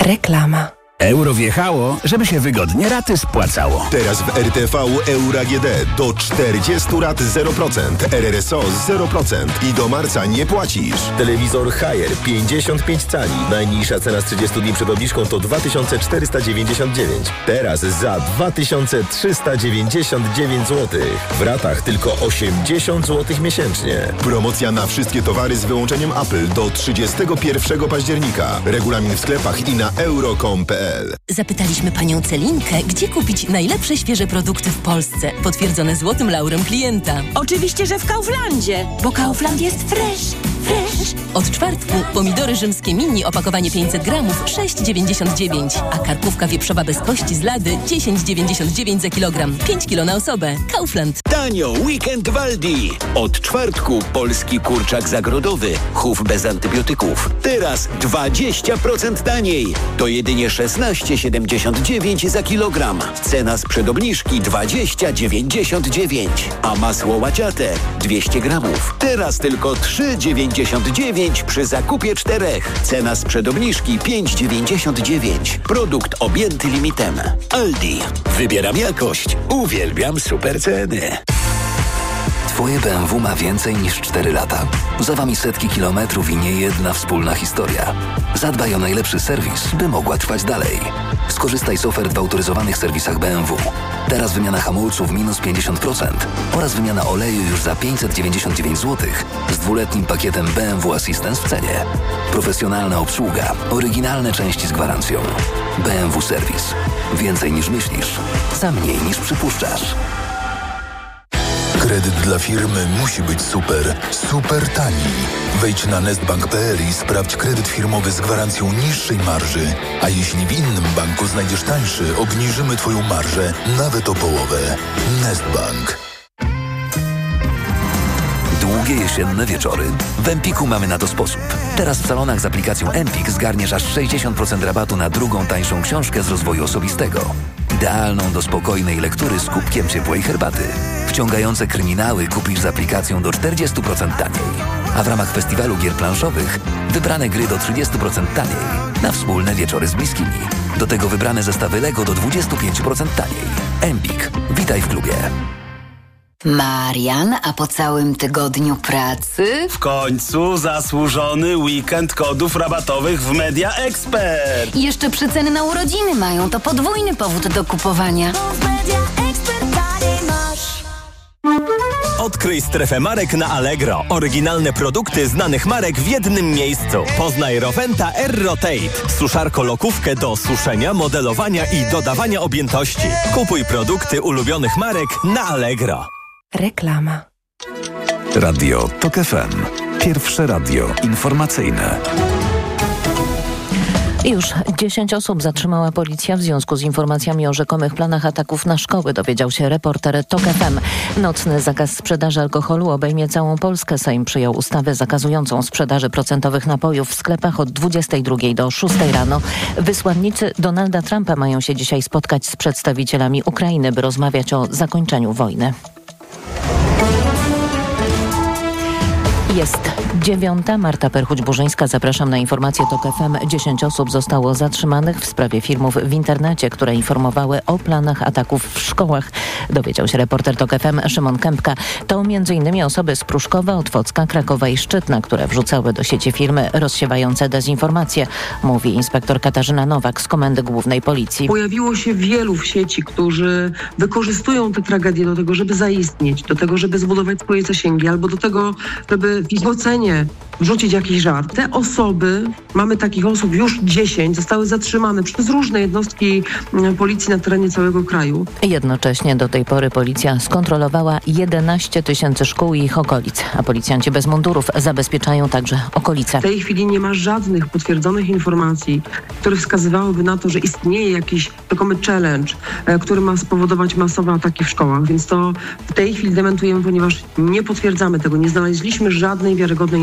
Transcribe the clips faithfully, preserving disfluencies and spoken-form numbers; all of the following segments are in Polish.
Reklama. Euro wjechało, żeby się wygodnie raty spłacało. Teraz w R T V Euro A G D do czterdziestu rat zero procent, R R S O zero procent i do marca nie płacisz. Telewizor Haier pięćdziesiąt pięć cali. Najniższa cena z trzydziestu dni przed obniżką to dwa tysiące czterysta dziewięćdziesiąt dziewięć. Teraz za dwa tysiące trzysta dziewięćdziesiąt dziewięć złotych. W ratach tylko osiemdziesiąt złotych miesięcznie. Promocja na wszystkie towary z wyłączeniem Apple do trzydziestego pierwszego października. Regulamin w sklepach i na euro kropka com kropka p l. Zapytaliśmy panią Celinkę, gdzie kupić najlepsze świeże produkty w Polsce, potwierdzone złotym laurem klienta. Oczywiście, że w Kauflandzie, bo Kaufland jest fresh, fresh. Od czwartku pomidory rzymskie mini, opakowanie pięćset gramów, sześć dziewięćdziesiąt dziewięć, a karkówka wieprzowa bez kości z Lady dziesięć dziewięćdziesiąt dziewięć za kilogram, pięć kilo na osobę. Kaufland. Tanio weekend w Aldi. Od czwartku polski kurczak zagrodowy, chów bez antybiotyków. Teraz dwadzieścia procent taniej. To jedynie szesnaście siedemdziesiąt dziewięć za kilogram. Cena sprzed obniżki dwadzieścia dziewięćdziesiąt dziewięć. A masło łaciate dwieście gramów. Teraz tylko trzy dziewięćdziesiąt dziewięć przy zakupie czterech. Cena sprzed obniżki pięć dziewięćdziesiąt dziewięć. Produkt objęty limitem. Aldi. Wybieram jakość. Uwielbiam super ceny. Twoje B M W ma więcej niż cztery lata. Za wami setki kilometrów i nie jedna wspólna historia. Zadbaj o najlepszy serwis, by mogła trwać dalej. Skorzystaj z ofert w autoryzowanych serwisach B M W. Teraz wymiana hamulców minus pięćdziesiąt procent oraz wymiana oleju już za pięćset dziewięćdziesiąt dziewięć złotych z dwuletnim pakietem B M W Assistance w cenie. Profesjonalna obsługa, oryginalne części z gwarancją. B M W Serwis. Więcej niż myślisz, za mniej niż przypuszczasz. Kredyt dla firmy musi być super, super tani. Wejdź na nestbank kropka p l i sprawdź kredyt firmowy z gwarancją niższej marży. A jeśli w innym banku znajdziesz tańszy, obniżymy Twoją marżę nawet o połowę. Nestbank. Długie jesienne wieczory? W Empiku mamy na to sposób. Teraz w salonach z aplikacją Empik zgarniesz aż sześćdziesiąt procent rabatu na drugą tańszą książkę z rozwoju osobistego. Idealną do spokojnej lektury z kubkiem ciepłej herbaty. Wciągające kryminały kupisz z aplikacją do czterdzieści procent taniej. A w ramach festiwalu gier planszowych wybrane gry do trzydzieści procent taniej. Na wspólne wieczory z bliskimi. Do tego wybrane zestawy Lego do dwadzieścia pięć procent taniej. Empik. Witaj w klubie. Marian, a po całym tygodniu pracy? W końcu zasłużony weekend kodów rabatowych w Media Expert. I jeszcze przeceny na urodziny mają, to podwójny powód do kupowania. Odkryj strefę marek na Allegro. Oryginalne produkty znanych marek w jednym miejscu. Poznaj Rowenta Air-Rotate. Suszarko-lokówkę do suszenia, modelowania i dodawania objętości. Kupuj produkty ulubionych marek na Allegro. Reklama. Radio Tok F M. Pierwsze radio informacyjne. Już dziesięć osób zatrzymała policja w związku z informacjami o rzekomych planach ataków na szkoły, dowiedział się reporter Tok F M. Nocny zakaz sprzedaży alkoholu obejmie całą Polskę. Sejm przyjął ustawę zakazującą sprzedaży procentowych napojów w sklepach od dwudziestej drugiej do szóstej rano. Wysłannicy Donalda Trumpa mają się dzisiaj spotkać z przedstawicielami Ukrainy, by rozmawiać o zakończeniu wojny. Jest dziewiąta. Marta Perchuć-Burzyńska. Zapraszam na informację Tok F M. Dziesięć osób zostało zatrzymanych w sprawie filmów w internecie, które informowały o planach ataków w szkołach. Dowiedział się reporter Tok F M Szymon Kępka. To między innymi osoby z Pruszkowa, Otwocka, Krakowa i Szczytna, które wrzucały do sieci filmy rozsiewające dezinformacje, mówi inspektor Katarzyna Nowak z Komendy Głównej Policji. Pojawiło się wielu w sieci, którzy wykorzystują tę tragedię do tego, żeby zaistnieć, do tego, żeby zbudować swoje zasięgi, albo do tego, żeby w ich ocenie wrzucić jakiś żart. Te osoby, mamy takich osób już dziesięć, zostały zatrzymane przez różne jednostki policji na terenie całego kraju. Jednocześnie do tej pory policja skontrolowała jedenaście tysięcy szkół i ich okolic, a policjanci bez mundurów zabezpieczają także okolice. W tej chwili nie ma żadnych potwierdzonych informacji, które wskazywałyby na to, że istnieje jakiś rzekomy challenge, który ma spowodować masowe ataki w szkołach, więc to w tej chwili dementujemy, ponieważ nie potwierdzamy tego, nie znaleźliśmy żadnej wiarygodnej informacji.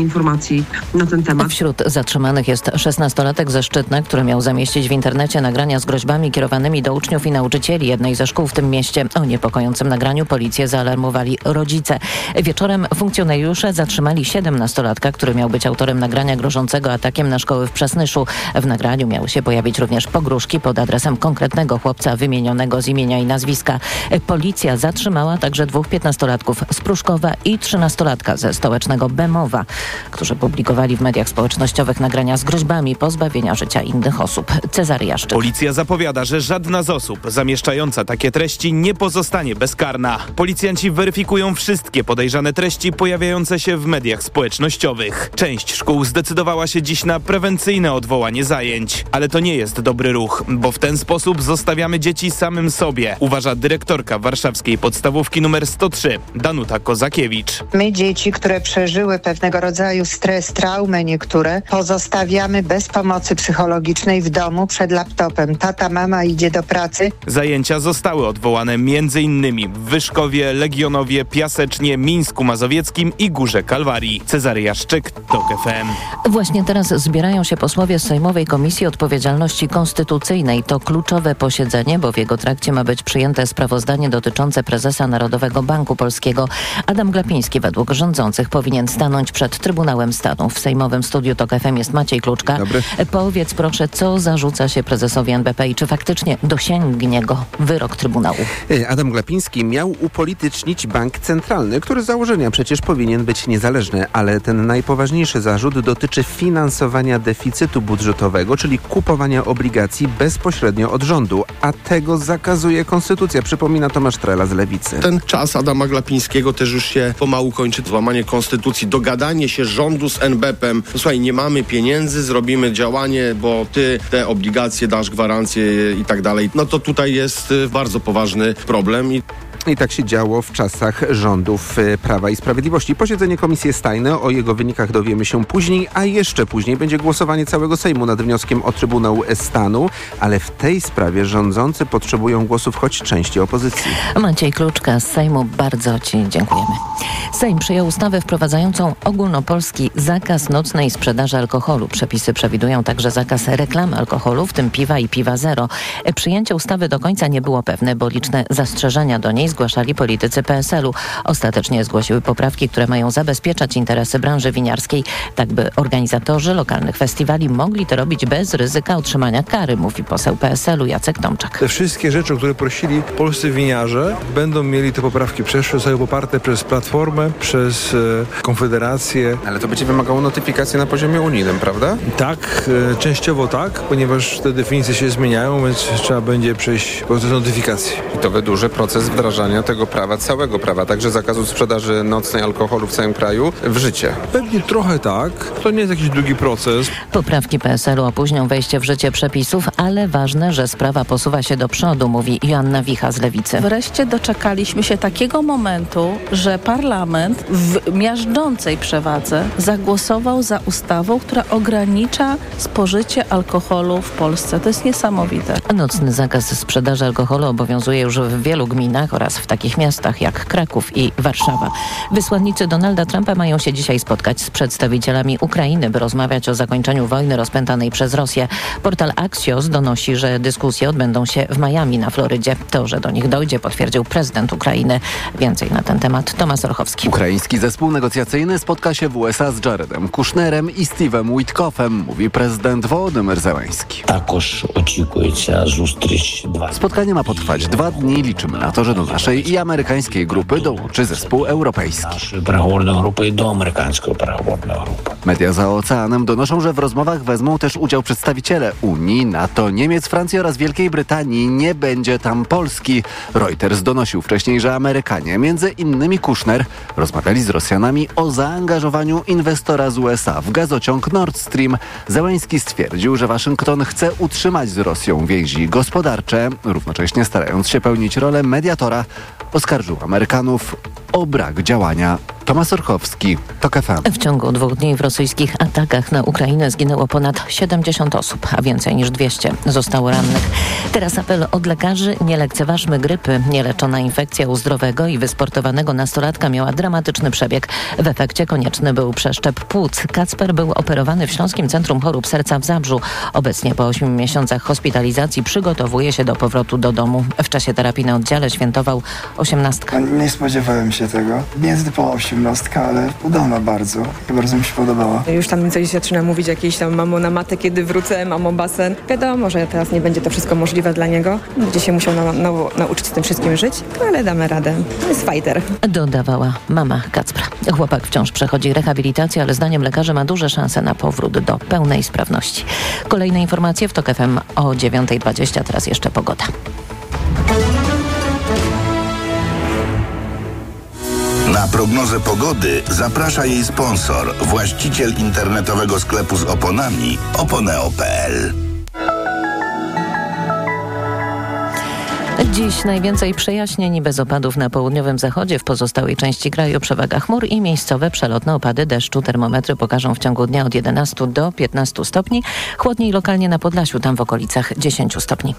informacji na ten temat. Wśród zatrzymanych jest szesnastolatek ze Szczytna, który miał zamieścić w internecie nagrania z groźbami kierowanymi do uczniów i nauczycieli jednej ze szkół w tym mieście. O niepokojącym nagraniu policję zaalarmowali rodzice. Wieczorem funkcjonariusze zatrzymali siedemnastolatka, który miał być autorem nagrania grożącego atakiem na szkoły w Przasnyszu. W nagraniu miały się pojawić również pogróżki pod adresem konkretnego chłopca wymienionego z imienia i nazwiska. Policja zatrzymała także dwóch piętnastolatków z Pruszkowa i trzynastolatka ze stołecznego Bemowa, którzy publikowali w mediach społecznościowych nagrania z groźbami pozbawienia życia innych osób. Cezary Jaszczyk. Policja zapowiada, że żadna z osób zamieszczająca takie treści nie pozostanie bezkarna. Policjanci weryfikują wszystkie podejrzane treści pojawiające się w mediach społecznościowych. Część szkół zdecydowała się dziś na prewencyjne odwołanie zajęć. Ale to nie jest dobry ruch, bo w ten sposób zostawiamy dzieci samym sobie, uważa dyrektorka warszawskiej podstawówki numer sto trzy, Danuta Kozakiewicz. My dzieci, które przeżyły pewnego rodzaju stres, traumę niektóre, pozostawiamy bez pomocy psychologicznej w domu przed laptopem. Tata, mama idzie do pracy. Zajęcia zostały odwołane między innymi w Wyszkowie, Legionowie, Piasecznie, Mińsku Mazowieckim i Górze Kalwarii. Cezary Jaszczyk, TOK F M. Właśnie teraz zbierają się posłowie z Sejmowej Komisji Odpowiedzialności Konstytucyjnej. To kluczowe posiedzenie, bo w jego trakcie ma być przyjęte sprawozdanie dotyczące prezesa Narodowego Banku Polskiego. Adam Glapiński według rządzących powinien stanąć przed Trybunałem Stanu. W sejmowym studiu TOK F M jest Maciej Kluczka. Dobry. Powiedz proszę, co zarzuca się prezesowi N B P i czy faktycznie dosięgnie go wyrok Trybunału? Adam Glapiński miał upolitycznić bank centralny, który z założenia przecież powinien być niezależny, ale ten najpoważniejszy zarzut dotyczy finansowania deficytu budżetowego, czyli kupowania obligacji bezpośrednio od rządu, a tego zakazuje konstytucja, przypomina Tomasz Trela z Lewicy. Ten czas Adama Glapińskiego też już się pomału kończy. Złamanie konstytucji, dogadanie się rządu z N B P-em. Słuchaj, nie mamy pieniędzy, zrobimy działanie, bo ty te obligacje dasz, gwarancje i tak dalej. No to tutaj jest bardzo poważny problem. I I tak się działo w czasach rządów Prawa i Sprawiedliwości. Posiedzenie komisji jest tajne, o jego wynikach dowiemy się później, a jeszcze później będzie głosowanie całego Sejmu nad wnioskiem o Trybunał Stanu, ale w tej sprawie rządzący potrzebują głosów choć części opozycji. Maciej Kluczka z Sejmu, bardzo Ci dziękujemy. Sejm przyjął ustawę wprowadzającą ogólnopolski zakaz nocnej sprzedaży alkoholu. Przepisy przewidują także zakaz reklamy alkoholu, w tym piwa i piwa zero. Przyjęcie ustawy do końca nie było pewne, bo liczne zastrzeżenia do niej zgłaszali politycy P S L u. Ostatecznie zgłosiły poprawki, które mają zabezpieczać interesy branży winiarskiej, tak by organizatorzy lokalnych festiwali mogli to robić bez ryzyka otrzymania kary, mówi poseł P S L u Jacek Tomczak. Te wszystkie rzeczy, o które prosili polscy winiarze, będą mieli te poprawki przeszłe, zostały poparte przez Platformę, przez e, Konfederację. Ale to będzie wymagało notyfikacji na poziomie unijnym, prawda? Tak, e, częściowo tak, ponieważ te definicje się zmieniają, więc trzeba będzie przejść proces notyfikacji. I to wydłuży proces wdrażania tego prawa, całego prawa, także zakazu sprzedaży nocnej alkoholu w całym kraju w życie. Pewnie trochę tak. To nie jest jakiś długi proces. Poprawki P S L u opóźnią wejście w życie przepisów, ale ważne, że sprawa posuwa się do przodu, mówi Joanna Wicha z Lewicy. Wreszcie doczekaliśmy się takiego momentu, że parlament w miażdżącej przewadze zagłosował za ustawą, która ogranicza spożycie alkoholu w Polsce. To jest niesamowite. Nocny zakaz sprzedaży alkoholu obowiązuje już w wielu gminach oraz w takich miastach jak Kraków i Warszawa. Wysłannicy Donalda Trumpa mają się dzisiaj spotkać z przedstawicielami Ukrainy, by rozmawiać o zakończeniu wojny rozpętanej przez Rosję. Portal Axios donosi, że dyskusje odbędą się w Miami na Florydzie. To, że do nich dojdzie, potwierdził prezydent Ukrainy. Więcej na ten temat Tomasz Orchowski. Ukraiński zespół negocjacyjny spotka się w U S A z Jaredem Kushnerem i Steve'em Witkoffem, mówi prezydent Wołodymyr Zełenski. Spotkanie ma potrwać dwa dni. Liczymy na to, że do naszej i amerykańskiej grupy dołączy zespół europejski. Media za oceanem donoszą, że w rozmowach wezmą też udział przedstawiciele Unii, NATO, Niemiec, Francji oraz Wielkiej Brytanii. Nie będzie tam Polski. Reuters donosił wcześniej, że Amerykanie, między innymi Kushner, rozmawiali z Rosjanami o zaangażowaniu inwestora z U S A w gazociąg Nord Stream. Zełenski stwierdził, że Waszyngton chce utrzymać z Rosją więzi gospodarcze, równocześnie starając się pełnić rolę mediatora. Oskarżył Amerykanów o brak działania. Tomasz Orchowski, TOK F M. W ciągu dwóch dni w rosyjskich atakach na Ukrainę zginęło ponad siedemdziesiąt osób, a więcej niż dwieście zostało rannych. Teraz apel od lekarzy: nie lekceważmy grypy. Nieleczona infekcja u zdrowego i wysportowanego nastolatka miała dramatyczny przebieg. W efekcie konieczny był przeszczep płuc. Kacper był operowany w Śląskim Centrum Chorób Serca w Zabrzu. Obecnie po ośmiu miesiącach hospitalizacji przygotowuje się do powrotu do domu. W czasie terapii na oddziale świętował osiemnastkę. Nie spodziewałem się tego. Nietypowa osiemnastka, ale udana bardzo. Bardzo mi się podobała. Już tam coś zaczyna mówić jakieś tam mamo na matę, kiedy wrócę, mamo basen. Wiadomo, że teraz nie będzie to wszystko możliwe dla niego. Będzie się musiał na, na, nauczyć z tym wszystkim żyć, ale damy radę. To jest fighter. Dodawała mama Kacpra. Chłopak wciąż przechodzi rehabilitację, ale zdaniem lekarzy ma duże szanse na powrót do pełnej sprawności. Kolejne informacje w TOK F M o dziewiąta dwadzieścia. Teraz jeszcze pogoda. Na prognozę pogody zaprasza jej sponsor, właściciel internetowego sklepu z oponami oponeo kropka p l. Dziś najwięcej przejaśnień i bez opadów na południowym zachodzie. W pozostałej części kraju przewaga chmur i miejscowe przelotne opady deszczu. Termometry pokażą w ciągu dnia od jedenastu do piętnastu stopni. Chłodniej lokalnie na Podlasiu, tam w okolicach dziesięciu stopni.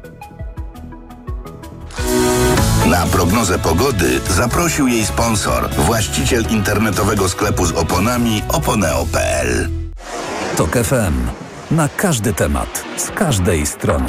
Na prognozę pogody zaprosił jej sponsor, właściciel internetowego sklepu z oponami oponeo kropka p l. TOK F M. Na każdy temat, z każdej strony.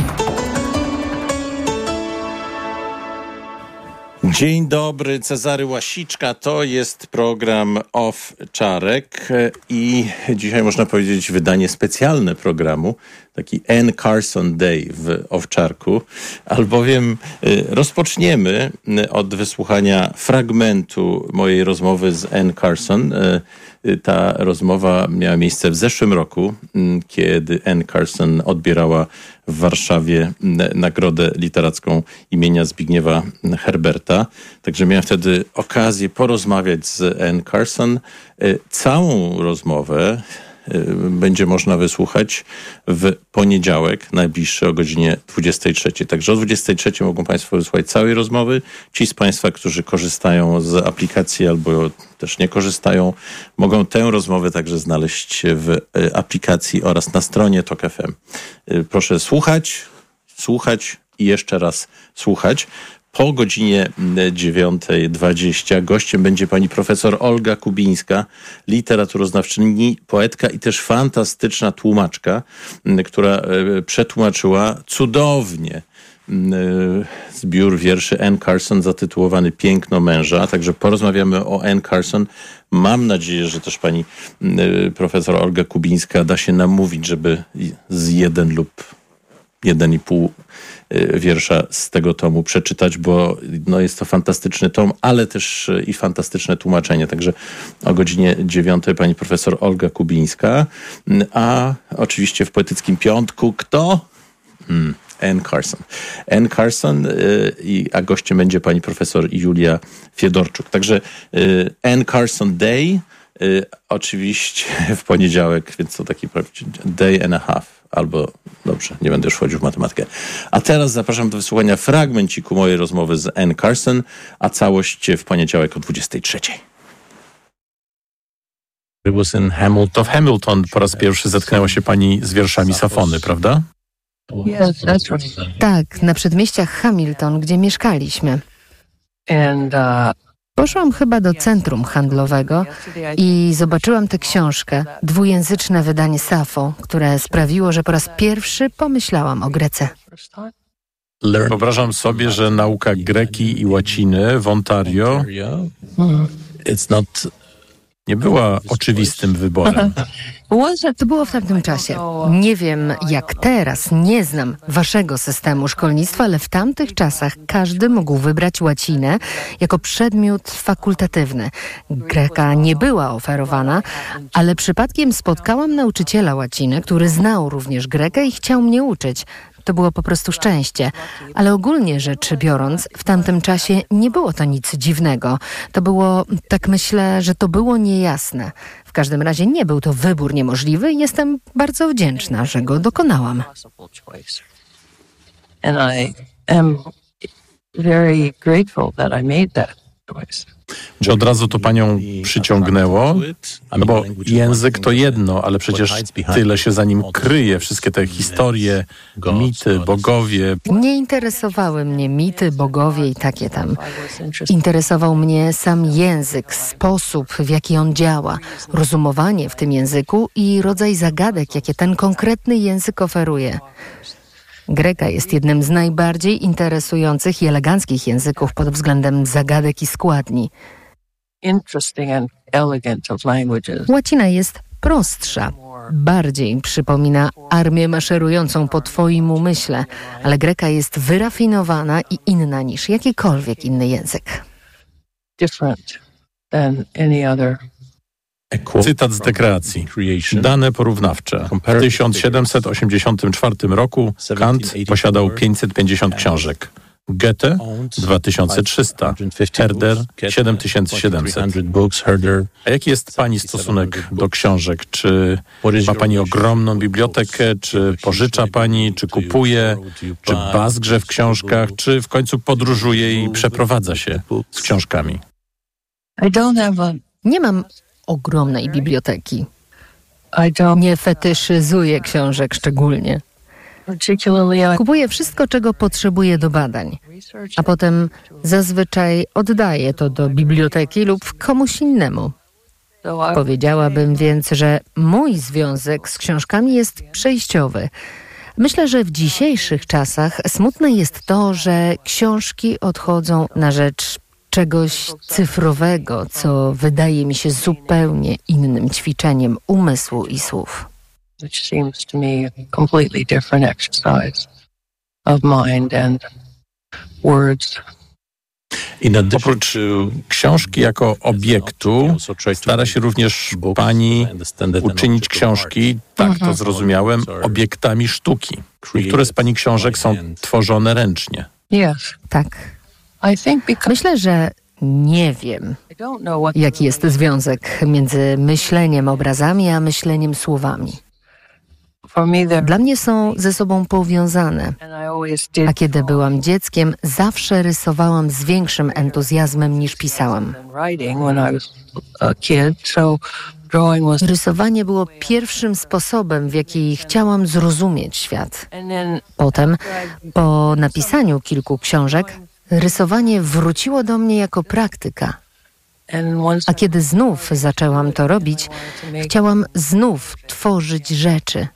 Dzień dobry, Cezary Łasiczka, to jest program Owczarek i dzisiaj można powiedzieć wydanie specjalne programu, taki Anne Carson Day w Owczarku, albowiem rozpoczniemy od wysłuchania fragmentu mojej rozmowy z Anne Carson. Ta rozmowa miała miejsce w zeszłym roku, kiedy Anne Carson odbierała w Warszawie nagrodę literacką imienia Zbigniewa Herberta. Także miałem wtedy okazję porozmawiać z Anne Carson. Całą rozmowę będzie można wysłuchać w poniedziałek, najbliższy o godzinie dwudziestej trzeciej. Także o dwudziestej trzeciej mogą Państwo wysłuchać całej rozmowy. Ci z Państwa, którzy korzystają z aplikacji albo też nie korzystają, mogą tę rozmowę także znaleźć w aplikacji oraz na stronie TOK F M. Proszę słuchać, słuchać i jeszcze raz słuchać. Po godzinie dziewiątej dwadzieścia gościem będzie pani profesor Olga Kubińska, literaturoznawczyni, poetka i też fantastyczna tłumaczka, która przetłumaczyła cudownie zbiór wierszy Anne Carson zatytułowany Piękno męża. Także porozmawiamy o Anne Carson. Mam nadzieję, że też pani profesor Olga Kubińska da się namówić, żeby z jeden lub jeden i pół wiersza z tego tomu przeczytać, bo no jest to fantastyczny tom, ale też i fantastyczne tłumaczenie. Także o godzinie dziewiątej pani profesor Olga Kubińska, a oczywiście w Poetyckim Piątku kto? Hmm. Anne Carson. Anne Carson, y, a gościem będzie pani profesor Julia Fiedorczuk. Także y, Anne Carson Day, y, oczywiście w poniedziałek, więc to taki day and a half. Albo, dobrze, nie będę już wchodził w matematykę. A teraz zapraszam do wysłuchania fragmenciku mojej rozmowy z Anne Carson, a całość w poniedziałek o dwudziestej trzeciej. In Hamilton. W Hamilton po raz pierwszy zetknęła się pani z wierszami Safony, prawda? Tak, na przedmieściach Hamilton, gdzie mieszkaliśmy. Poszłam chyba do centrum handlowego i zobaczyłam tę książkę, dwujęzyczne wydanie Safo, które sprawiło, że po raz pierwszy pomyślałam o Grece. Wyobrażam sobie, że nauka greki i łaciny w Ontario nie była oczywistym wyborem. To było w tamtym czasie. Nie wiem jak teraz, nie znam waszego systemu szkolnictwa, ale w tamtych czasach każdy mógł wybrać łacinę jako przedmiot fakultatywny. Greka nie była oferowana, ale przypadkiem spotkałam nauczyciela łaciny, który znał również Grekę i chciał mnie uczyć. To było po prostu szczęście. Ale ogólnie rzecz biorąc, w tamtym czasie nie było to nic dziwnego. To było, tak myślę, że to było niejasne. W każdym razie nie był to wybór niemożliwy i jestem bardzo wdzięczna, że go dokonałam. And I am very grateful that I made that choice. Czy od razu to panią przyciągnęło? No bo język to jedno, ale przecież tyle się za nim kryje. Wszystkie te historie, mity, bogowie. Nie interesowały mnie mity, bogowie i takie tam. Interesował mnie sam język, sposób, w jaki on działa, rozumowanie w tym języku i rodzaj zagadek, jakie ten konkretny język oferuje. Greka jest jednym z najbardziej interesujących i eleganckich języków pod względem zagadek i składni. Łacina jest prostsza, bardziej przypomina armię maszerującą po twoim umyśle, ale greka jest wyrafinowana i inna niż jakikolwiek inny język. Cytat z dekreacji. Dane porównawcze. W tysiąc siedemset osiemdziesiątym czwartym roku Kant posiadał pięćset pięćdziesiąt książek. Goethe dwa tysiące trzysta, Herder siedem tysięcy siedemset. A jaki jest pani stosunek do książek? Czy ma pani ogromną bibliotekę, czy pożycza pani, czy kupuje, czy bazgrze w książkach, czy w końcu podróżuje i przeprowadza się z książkami? Nie mam ogromnej biblioteki. Nie fetyszyzuję książek szczególnie. Kupuję wszystko, czego potrzebuję do badań, a potem zazwyczaj oddaję to do biblioteki lub komuś innemu. Powiedziałabym więc, że mój związek z książkami jest przejściowy. Myślę, że w dzisiejszych czasach smutne jest to, że książki odchodzą na rzecz czegoś cyfrowego, co wydaje mi się zupełnie innym ćwiczeniem umysłu i słów. Which seems to me a completely different exercise of mind and words. Oprócz książki jako obiektu stara się również pani uczynić książki, tak to zrozumiałem, obiektami sztuki. Niektóre z pani książek są tworzone ręcznie. Tak. Myślę, że nie wiem, jaki jest związek między myśleniem obrazami a myśleniem słowami. Dla mnie są ze sobą powiązane, a kiedy byłam dzieckiem, zawsze rysowałam z większym entuzjazmem niż pisałam. Rysowanie było pierwszym sposobem, w jaki chciałam zrozumieć świat. Potem, po napisaniu kilku książek, rysowanie wróciło do mnie jako praktyka. A kiedy znów zaczęłam to robić, chciałam znów tworzyć rzeczy.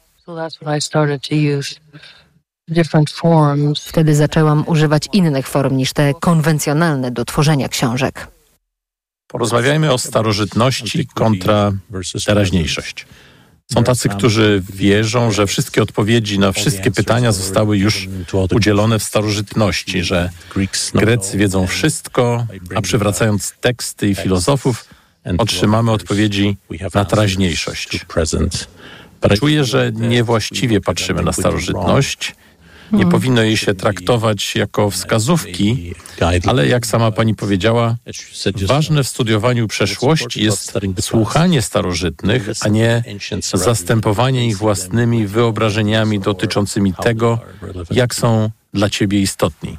Wtedy zaczęłam używać innych form niż te konwencjonalne do tworzenia książek. Porozmawiajmy o starożytności kontra teraźniejszość. Są tacy, którzy wierzą, że wszystkie odpowiedzi na wszystkie pytania zostały już udzielone w starożytności, że Grecy wiedzą wszystko, a przywracając teksty i filozofów, otrzymamy odpowiedzi na teraźniejszość. Czuję, że niewłaściwie patrzymy na starożytność. Nie powinno jej się traktować jako wskazówki, ale jak sama pani powiedziała, ważne w studiowaniu przeszłości jest słuchanie starożytnych, a nie zastępowanie ich własnymi wyobrażeniami dotyczącymi tego, jak są dla ciebie istotni.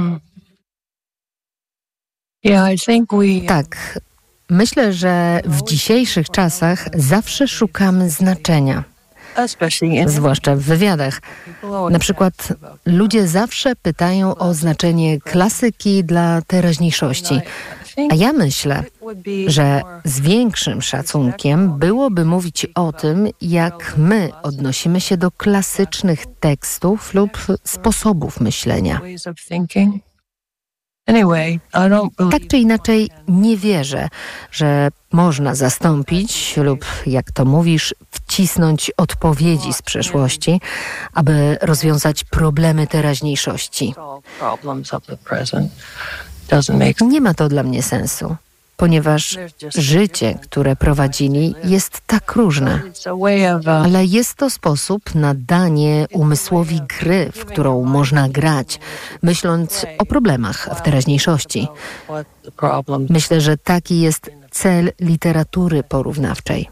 Tak. Myślę, że w dzisiejszych czasach zawsze szukamy znaczenia. Zwłaszcza w wywiadach. Na przykład ludzie zawsze pytają o znaczenie klasyki dla teraźniejszości. A ja myślę, że z większym szacunkiem byłoby mówić o tym, jak my odnosimy się do klasycznych tekstów lub sposobów myślenia. Tak czy inaczej nie wierzę, że można zastąpić lub, jak to mówisz, wcisnąć odpowiedzi z przeszłości, aby rozwiązać problemy teraźniejszości. Nie ma to dla mnie sensu, ponieważ życie, które prowadzili, jest tak różne. Ale jest to sposób na danie umysłowi gry, w którą można grać, myśląc o problemach w teraźniejszości. Myślę, że taki jest cel literatury porównawczej.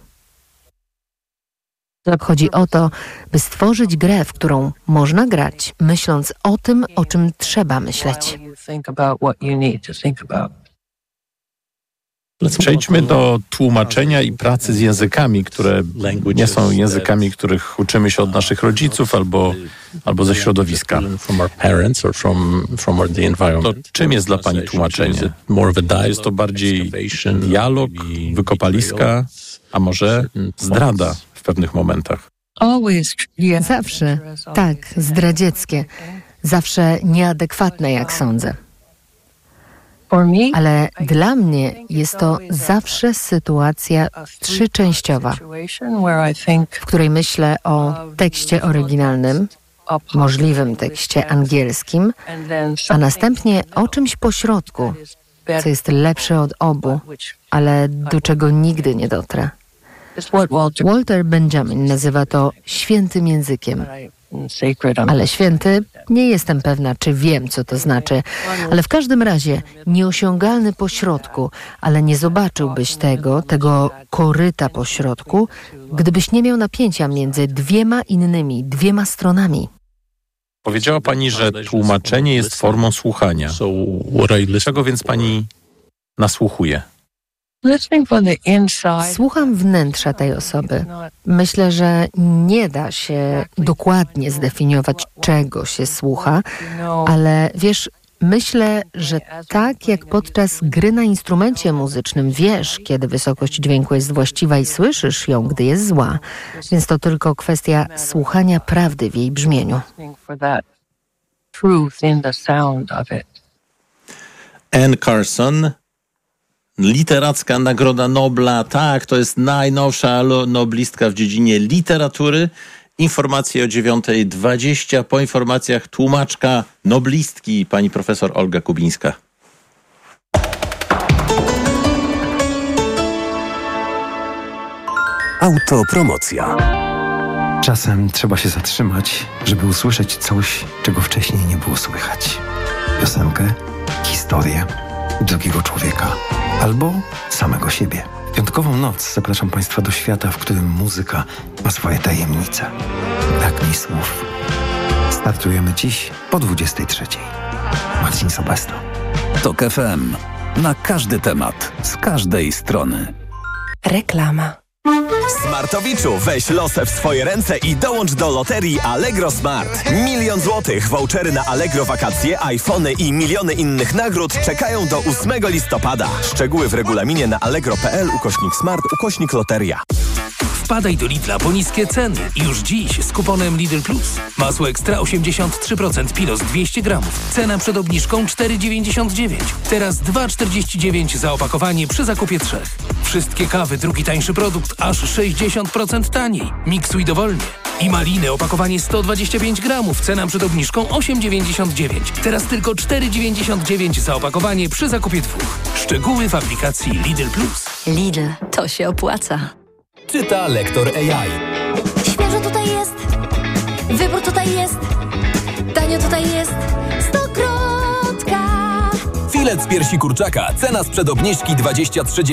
Chodzi o to, by stworzyć grę, w którą można grać, myśląc o tym, o czym trzeba myśleć. Przejdźmy do tłumaczenia i pracy z językami, które nie są językami, których uczymy się od naszych rodziców albo, albo ze środowiska. To czym jest dla pani tłumaczenie? Jest to bardziej dialog, wykopaliska, a może zdrada w pewnych momentach? Zawsze, tak, zdradzieckie. Zawsze nieadekwatne, jak sądzę. Ale dla mnie jest to zawsze sytuacja trzyczęściowa, w której myślę o tekście oryginalnym, możliwym tekście angielskim, a następnie o czymś pośrodku, co jest lepsze od obu, ale do czego nigdy nie dotrę. Walter Benjamin nazywa to świętym językiem. Ale święty, nie jestem pewna, czy wiem, co to znaczy, ale w każdym razie nieosiągalny pośrodku, ale nie zobaczyłbyś tego, tego koryta pośrodku, gdybyś nie miał napięcia między dwiema innymi, dwiema stronami. Powiedziała pani, że tłumaczenie jest formą słuchania. Czego więc pani nasłuchuje? Słucham wnętrza tej osoby. Myślę, że nie da się dokładnie zdefiniować, czego się słucha, ale wiesz, myślę, że tak jak podczas gry na instrumencie muzycznym wiesz, kiedy wysokość dźwięku jest właściwa i słyszysz ją, gdy jest zła, więc to tylko kwestia słuchania prawdy w jej brzmieniu. Anne Carson, Literacka Nagroda Nobla, tak, to jest najnowsza noblistka w dziedzinie literatury. Informacje o dziewiątej dwadzieścia, po informacjach tłumaczka noblistki, pani profesor Olga Kubińska. Autopromocja. Czasem trzeba się zatrzymać, żeby usłyszeć coś, czego wcześniej nie było słychać. Piosenkę, historię drugiego człowieka albo samego siebie. W piątkową noc zapraszam Państwa do świata, w którym muzyka ma swoje tajemnice. Brak mi słów. Startujemy dziś po dwudziestej trzeciej. Marcin Sobesto. Tok F M. Na każdy temat, z każdej strony. Reklama. Smartowiczu, weź losę w swoje ręce i dołącz do loterii Allegro Smart. Milion złotych, vouchery na Allegro wakacje, iPhony i miliony innych nagród czekają do ósmego listopada. Szczegóły w regulaminie na allegro.pl ukośnik smart ukośnik loteria. Wpadaj do Lidla po niskie ceny. Już dziś z kuponem Lidl Plus. Masło ekstra osiemdziesiąt trzy procent Pilos dwieście gramów. Cena przed obniżką cztery dziewięćdziesiąt dziewięć. Teraz dwa czterdzieści dziewięć za opakowanie przy zakupie trzech. Wszystkie kawy, drugi tańszy produkt, aż sześćdziesiąt procent taniej. Miksuj dowolnie. I maliny, opakowanie sto dwadzieścia pięć gramów. Cena przed obniżką osiem dziewięćdziesiąt dziewięć. Teraz tylko cztery dziewięćdziesiąt dziewięć za opakowanie przy zakupie dwóch. Szczegóły w aplikacji Lidl Plus. Lidl, to się opłaca. Czyta lektor A I. Świeżo tutaj jest, wybór tutaj jest, tanio tutaj jest, stokrotka. Filet z piersi kurczaka, cena sprzed obniżki dwadzieścia trzy